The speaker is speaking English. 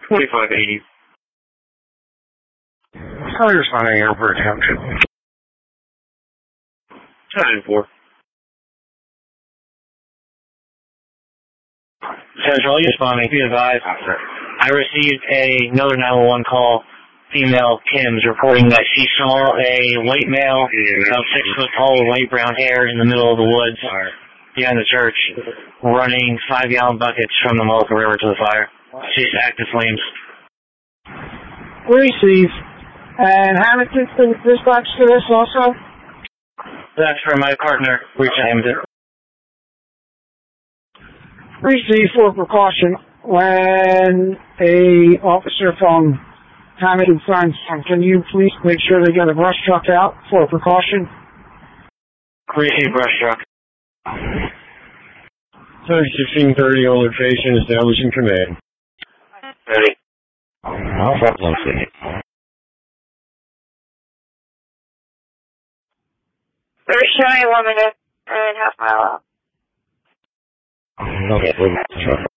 2580. How are you responding airport township? 10-4. Central, you're responding. Be advised. I received another 911 call. Female Kim's reporting that she saw a white male of 6 foot tall with light brown hair in the middle of the woods behind the church, running 5-gallon buckets from the Mullica River to the fire. She's active flames. Receive. And Hamilton dispatch to this also? That's for my partner, Richard Hamilton. Receive for precaution. When a officer from Hamilton signs, can you please make sure they get a brush truck out for precaution? Receive brush truck. 1630 on location, establishing command. Ready. Alpha located. They're showing 1 minute and half mile out. Okay, we'll